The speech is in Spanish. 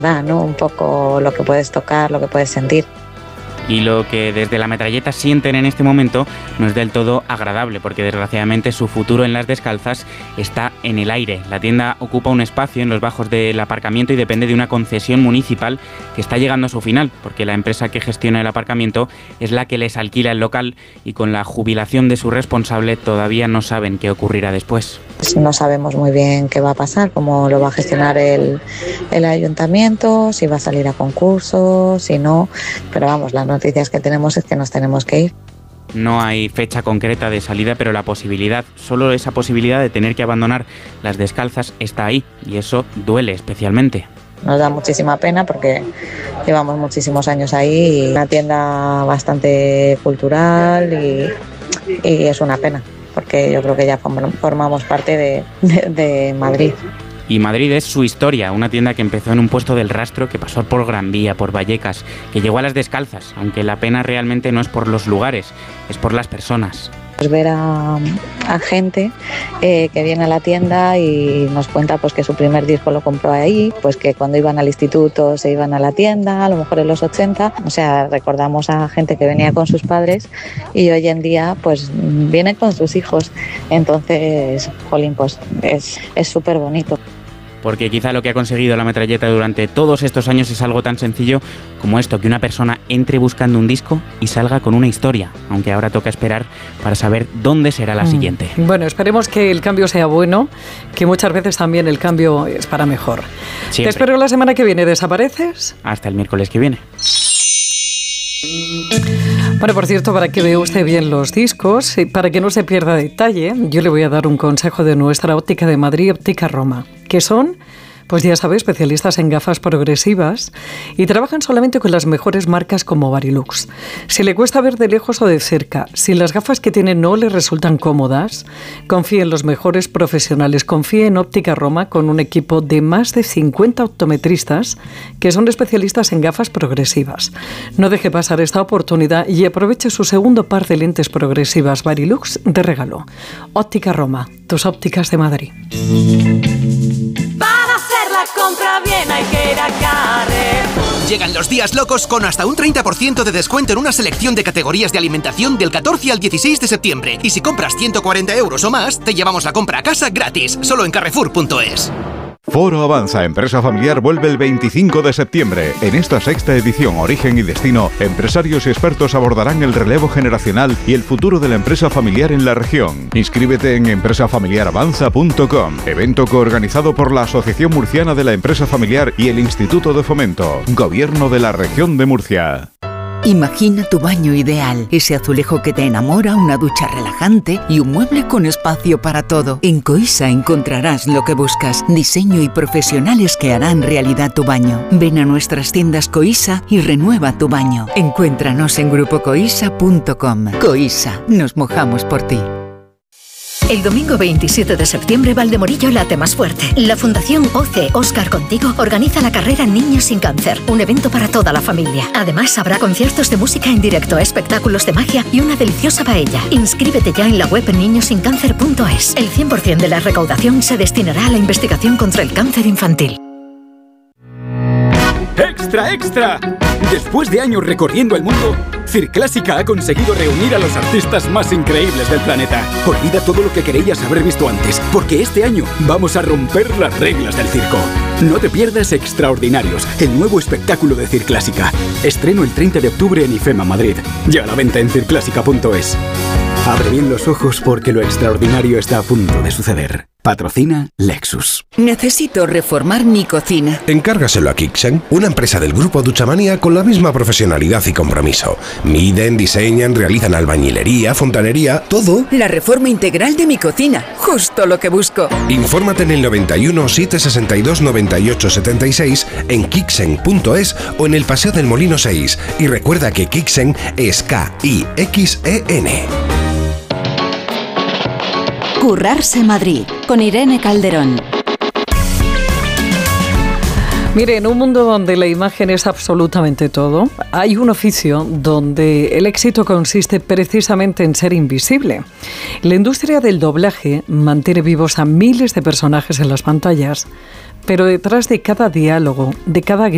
¿no? Un poco lo que puedes tocar, lo que puedes sentir. Y lo que desde la metralleta sienten en este momento no es del todo agradable, porque desgraciadamente su futuro en las descalzas está en el aire. La tienda ocupa un espacio en los bajos del aparcamiento y depende de una concesión municipal que está llegando a su final, porque la empresa que gestiona el aparcamiento es la que les alquila el local y con la jubilación de su responsable todavía no saben qué ocurrirá después. No sabemos muy bien qué va a pasar, cómo lo va a gestionar el ayuntamiento, si va a salir a concurso, si no, pero vamos, las noticias que tenemos es que nos tenemos que ir. No hay fecha concreta de salida, pero la posibilidad, solo esa posibilidad de tener que abandonar las descalzas está ahí, y eso duele especialmente. Nos da muchísima pena porque llevamos muchísimos años ahí, y una tienda bastante cultural y es una pena, porque yo creo que ya formamos parte de Madrid. Y Madrid es su historia, una tienda que empezó en un puesto del Rastro, que pasó por Gran Vía, por Vallecas, que llegó a las descalzas, aunque la pena realmente no es por los lugares, es por las personas. Ver a gente que viene a la tienda y nos cuenta pues que su primer disco lo compró ahí, pues que cuando iban al instituto se iban a la tienda, a lo mejor en los 80, o sea, recordamos a gente que venía con sus padres y hoy en día pues vienen con sus hijos, entonces, jolín, pues es súper bonito. Porque quizá lo que ha conseguido la metralleta durante todos estos años es algo tan sencillo como esto, que una persona entre buscando un disco y salga con una historia, aunque ahora toca esperar para saber dónde será la siguiente. Bueno, esperemos que el cambio sea bueno, que muchas veces también el cambio es para mejor. Siempre. Te espero la semana que viene. ¿Desapareces? Hasta el miércoles que viene. Bueno, por cierto, para que vea usted bien los discos y para que no se pierda detalle, yo le voy a dar un consejo de nuestra óptica de Madrid, Óptica Roma, que son, pues ya sabe, especialistas en gafas progresivas y trabajan solamente con las mejores marcas como Varilux. Si le cuesta ver de lejos o de cerca, si las gafas que tiene no le resultan cómodas, confíe en los mejores profesionales, confíe en Óptica Roma con un equipo de más de 50 optometristas que son especialistas en gafas progresivas. No deje pasar esta oportunidad y aproveche su segundo par de lentes progresivas Varilux de regalo. Óptica Roma, tus ópticas de Madrid. Compra bien, hay que ir a Carrefour. Llegan los días locos con hasta un 30% de descuento en una selección de categorías de alimentación del 14 al 16 de septiembre. Y si compras 140 € o más, te llevamos la compra a casa gratis, solo en Carrefour.es. Foro Avanza Empresa Familiar vuelve el 25 de septiembre. En esta sexta edición, Origen y Destino, empresarios y expertos abordarán el relevo generacional y el futuro de la empresa familiar en la región. Inscríbete en empresafamiliaravanza.com, evento coorganizado por la Asociación Murciana de la Empresa Familiar y el Instituto de Fomento, Gobierno de la Región de Murcia. Imagina tu baño ideal, ese azulejo que te enamora, una ducha relajante y un mueble con espacio para todo. En Coisa encontrarás lo que buscas, diseño y profesionales que harán realidad tu baño. Ven a nuestras tiendas Coisa y renueva tu baño. Encuéntranos en grupocoisa.com. Coisa, nos mojamos por ti. El domingo 27 de septiembre, Valdemorillo late más fuerte. La Fundación OC Óscar Contigo organiza la carrera Niños sin Cáncer, un evento para toda la familia. Además, habrá conciertos de música en directo, espectáculos de magia y una deliciosa paella. Inscríbete ya en la web niñosincáncer.es. El 100% de la recaudación se destinará a la investigación contra el cáncer infantil. ¡Extra, extra! Después de años recorriendo el mundo, Circlásica ha conseguido reunir a los artistas más increíbles del planeta. Olvida todo lo que creías haber visto antes, porque este año vamos a romper las reglas del circo. No te pierdas Extraordinarios, el nuevo espectáculo de Circlásica. Estreno el 30 de octubre en IFEMA Madrid. Ya a la venta en circlásica.es. Abre bien los ojos porque lo extraordinario está a punto de suceder. Patrocina Lexus. Necesito reformar mi cocina. Encárgaselo a Kixen, una empresa del grupo Duchamania con la misma profesionalidad y compromiso. Miden, diseñan, realizan albañilería, fontanería, todo. La reforma integral de mi cocina, justo lo que busco. Infórmate en el 91 762 98 76 en Kixen.es o en el Paseo del Molino 6. Y recuerda que Kixen es K-I-X-E-N. Currarse Madrid, con Irene Calderón. Mire, en un mundo donde la imagen es absolutamente todo, hay un oficio donde el éxito consiste precisamente en ser invisible. La industria del doblaje mantiene vivos a miles de personajes en las pantallas, pero detrás de cada diálogo, de cada grito,